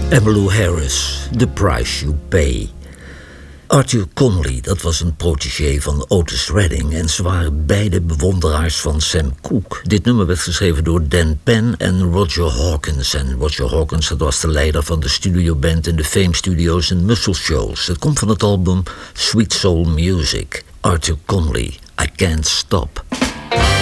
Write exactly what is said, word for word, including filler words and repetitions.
Emmylou Harris, The Price You Pay. Arthur Conley, dat was een protégé van Otis Redding en ze waren beide bewonderaars van Sam Cooke. Dit nummer werd geschreven door Dan Penn en Roger Hawkins. En Roger Hawkins, dat was de leider van de studioband in de Fame Studios en Muscle Shoals. Het komt van het album Sweet Soul Music. Arthur Conley, I Can't Stop.